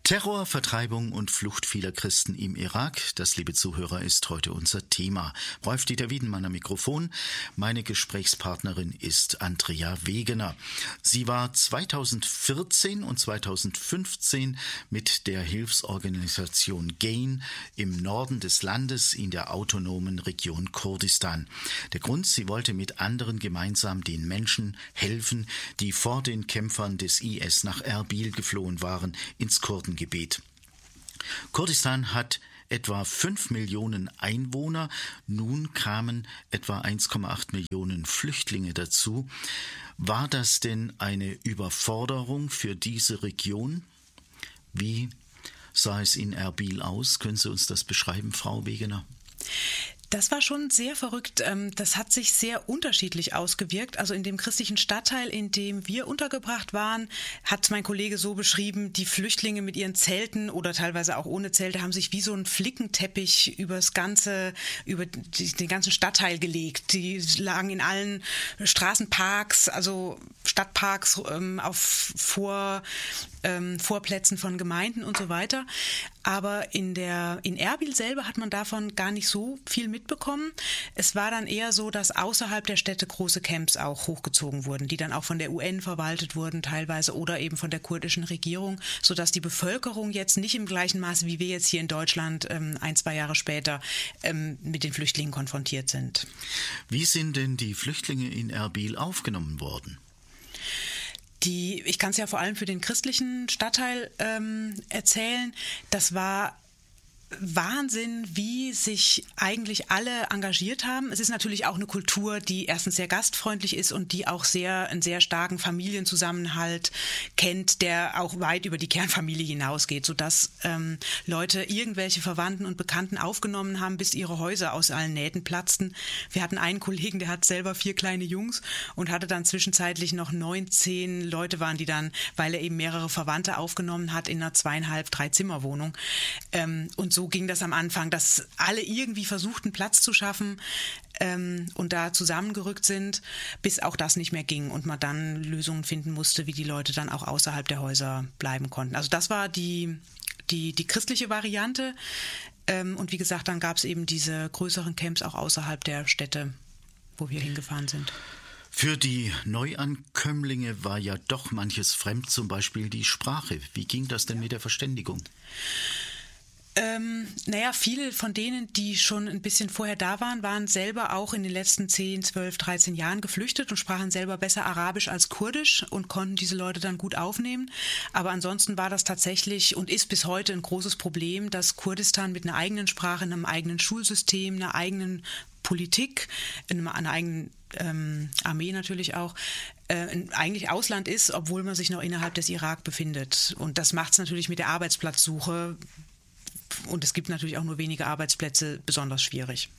Terror, Vertreibung und Flucht vieler Christen im Irak, das, liebe Zuhörer, ist heute unser Thema. Rolf-Dieter Wiedenmann am Mikrofon. Meine Gesprächspartnerin ist Andrea Wegener. Sie war 2014 und 2015 mit der Hilfsorganisation GAIN im Norden des Landes in der autonomen Region Kurdistan. Der Grund: sie wollte mit anderen gemeinsam den Menschen helfen, die vor den Kämpfern des IS nach Erbil geflohen waren, ins Kurdengebiet. Kurdistan hat etwa 5 Millionen Einwohner. Nun kamen etwa 1,8 Millionen Flüchtlinge dazu. War das denn eine Überforderung für diese Region? Wie sah es in Erbil aus? Können Sie uns das beschreiben, Frau Wegener? Das war schon sehr verrückt. Das hat sich sehr unterschiedlich ausgewirkt. Also in dem christlichen Stadtteil, in dem wir untergebracht waren, hat mein Kollege so beschrieben, die Flüchtlinge mit ihren Zelten oder teilweise auch ohne Zelte haben sich wie so ein Flickenteppich über den ganzen Stadtteil gelegt. Die lagen in allen Straßenparks, also Stadtparks, auf Vorplätzen von Gemeinden und so weiter. Aber in Erbil selber hat man davon gar nicht so viel mitbekommen. Es war dann eher so, dass außerhalb der Städte große Camps auch hochgezogen wurden, die dann auch von der UN verwaltet wurden teilweise oder eben von der kurdischen Regierung, sodass die Bevölkerung jetzt nicht im gleichen Maße, wie wir jetzt hier in Deutschland 1-2 Jahre später mit den Flüchtlingen konfrontiert sind. Wie sind denn die Flüchtlinge in Erbil aufgenommen worden? Ich kann es ja vor allem für den christlichen Stadtteil erzählen. Das war Wahnsinn, wie sich eigentlich alle engagiert haben. Es ist natürlich auch eine Kultur, die erstens sehr gastfreundlich ist und die auch einen sehr starken Familienzusammenhalt kennt, der auch weit über die Kernfamilie hinausgeht, sodass Leute irgendwelche Verwandten und Bekannten aufgenommen haben, bis ihre Häuser aus allen Nähten platzten. Wir hatten einen Kollegen, der hat selber 4 kleine Jungs und hatte dann zwischenzeitlich noch 19 Leute waren die dann, weil er eben mehrere Verwandte aufgenommen hat in einer 2,5-3 Zimmerwohnung. Und so ging das am Anfang, dass alle irgendwie versuchten, Platz zu schaffen und da zusammengerückt sind, bis auch das nicht mehr ging und man dann Lösungen finden musste, wie die Leute dann auch außerhalb der Häuser bleiben konnten. Also das war die christliche Variante. Und wie gesagt, dann gab es eben diese größeren Camps auch außerhalb der Städte, wo wir hingefahren sind. Für die Neuankömmlinge war ja doch manches fremd, zum Beispiel die Sprache. Wie ging das denn mit der Verständigung? Viele von denen, die schon ein bisschen vorher da waren selber auch in den letzten 10, 12, 13 Jahren geflüchtet und sprachen selber besser Arabisch als Kurdisch und konnten diese Leute dann gut aufnehmen. Aber ansonsten war das tatsächlich und ist bis heute ein großes Problem, dass Kurdistan mit einer eigenen Sprache, einem eigenen Schulsystem, einer eigenen Politik, einer eigenen Armee natürlich auch, eigentlich Ausland ist, obwohl man sich noch innerhalb des Irak befindet. Und das macht es natürlich mit der Arbeitsplatzsuche, und es gibt natürlich auch nur wenige Arbeitsplätze, besonders schwierig.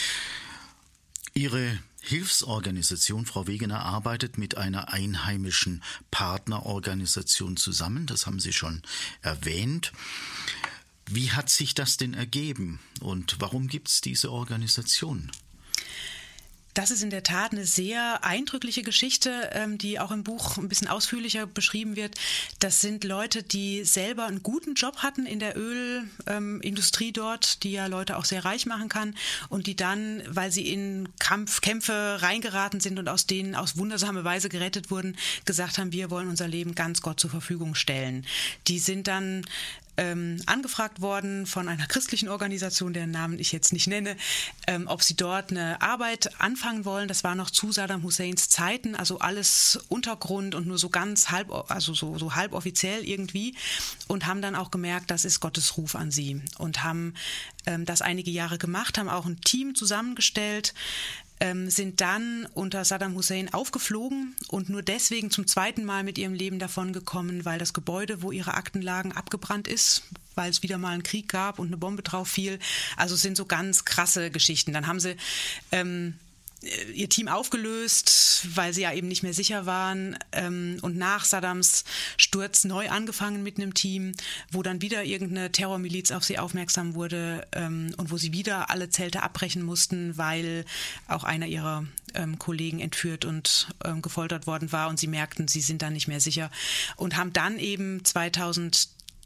Ihre Hilfsorganisation, Frau Wegener, arbeitet mit einer einheimischen Partnerorganisation zusammen. Das haben Sie schon erwähnt. Wie hat sich das denn ergeben und warum gibt es diese Organisation? Das ist in der Tat eine sehr eindrückliche Geschichte, die auch im Buch ein bisschen ausführlicher beschrieben wird. Das sind Leute, die selber einen guten Job hatten in der Ölindustrie dort, die ja Leute auch sehr reich machen kann und die dann, weil sie in Kämpfe reingeraten sind und aus denen aus wundersame Weise gerettet wurden, gesagt haben, wir wollen unser Leben ganz Gott zur Verfügung stellen. Die sind dann angefragt worden von einer christlichen Organisation, deren Namen ich jetzt nicht nenne, ob sie dort eine Arbeit anfangen wollen. Das war noch zu Saddam Husseins Zeiten, also alles Untergrund und nur so ganz halb, also so halb offiziell irgendwie, und haben dann auch gemerkt, das ist Gottes Ruf an sie und haben das einige Jahre gemacht, haben auch ein Team zusammengestellt, sind dann unter Saddam Hussein aufgeflogen und nur deswegen zum 2. Mal mit ihrem Leben davongekommen, weil das Gebäude, wo ihre Akten lagen, abgebrannt ist, weil es wieder mal einen Krieg gab und eine Bombe drauf fiel. Also es sind so ganz krasse Geschichten. Dann haben sie ihr Team aufgelöst, weil sie ja eben nicht mehr sicher waren, und nach Saddams Sturz neu angefangen mit einem Team, wo dann wieder irgendeine Terrormiliz auf sie aufmerksam wurde und wo sie wieder alle Zelte abbrechen mussten, weil auch einer ihrer Kollegen entführt und gefoltert worden war und sie merkten, sie sind da nicht mehr sicher und haben dann eben 2012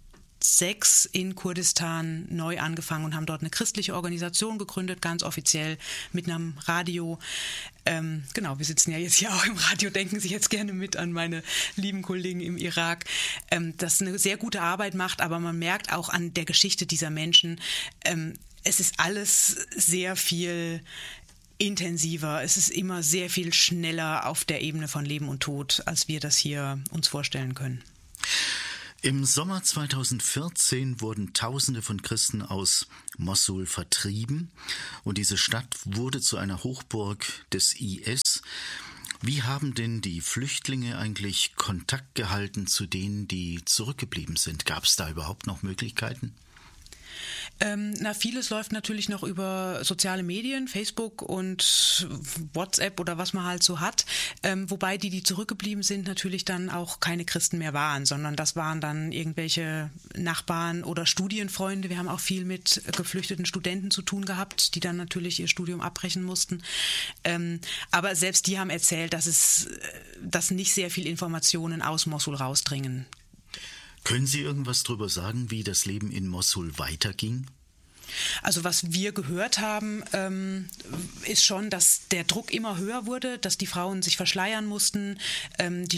2006 in Kurdistan neu angefangen und haben dort eine christliche Organisation gegründet, ganz offiziell mit einem Radio. Genau, wir sitzen ja jetzt hier auch im Radio, denken Sie jetzt gerne mit an meine lieben Kollegen im Irak, das eine sehr gute Arbeit macht, aber man merkt auch an der Geschichte dieser Menschen, es ist alles sehr viel intensiver, es ist immer sehr viel schneller auf der Ebene von Leben und Tod, als wir das hier uns vorstellen können. Im Sommer 2014 wurden Tausende von Christen aus Mossul vertrieben und diese Stadt wurde zu einer Hochburg des IS. Wie haben denn die Flüchtlinge eigentlich Kontakt gehalten zu denen, die zurückgeblieben sind? Gab es da überhaupt noch Möglichkeiten? Vieles läuft natürlich noch über soziale Medien, Facebook und WhatsApp oder was man halt so hat, wobei die zurückgeblieben sind, natürlich dann auch keine Christen mehr waren, sondern das waren dann irgendwelche Nachbarn oder Studienfreunde. Wir haben auch viel mit geflüchteten Studenten zu tun gehabt, die dann natürlich ihr Studium abbrechen mussten. Aber selbst die haben erzählt, dass nicht sehr viel Informationen aus Mossul rausdringen. Können Sie irgendwas darüber sagen, wie das Leben in Mossul weiterging? Also was wir gehört haben, ist schon, dass der Druck immer höher wurde, dass die Frauen sich verschleiern mussten, die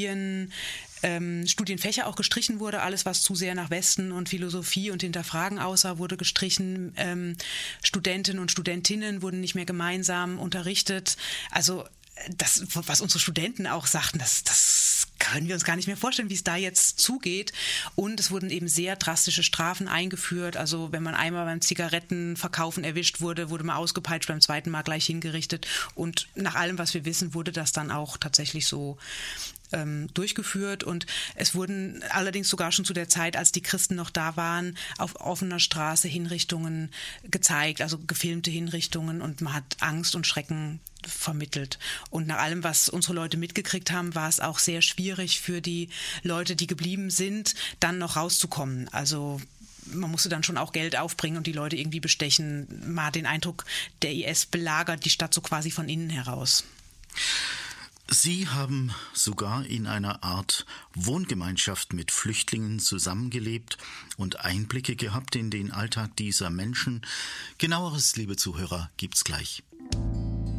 Studienfächer auch gestrichen wurde, alles was zu sehr nach Westen und Philosophie und Hinterfragen aussah, wurde gestrichen. Studentinnen und Studentinnen wurden nicht mehr gemeinsam unterrichtet. Also das, was unsere Studenten auch sagten, das können wir uns gar nicht mehr vorstellen, wie es da jetzt zugeht. Und es wurden eben sehr drastische Strafen eingeführt. Also wenn man einmal beim Zigarettenverkaufen erwischt wurde, wurde man ausgepeitscht, beim zweiten Mal gleich hingerichtet. Und nach allem, was wir wissen, wurde das dann auch tatsächlich so durchgeführt. Und es wurden allerdings sogar schon zu der Zeit, als die Christen noch da waren, auf offener Straße Hinrichtungen gezeigt, also gefilmte Hinrichtungen, und man hat Angst und Schrecken vermittelt. Und nach allem, was unsere Leute mitgekriegt haben, war es auch sehr schwierig für die Leute, die geblieben sind, dann noch rauszukommen. Also man musste dann schon auch Geld aufbringen und die Leute irgendwie bestechen. Man hat den Eindruck, der IS belagert die Stadt so quasi von innen heraus. Sie haben sogar in einer Art Wohngemeinschaft mit Flüchtlingen zusammengelebt und Einblicke gehabt in den Alltag dieser Menschen. Genaueres, liebe Zuhörer, gibt's gleich.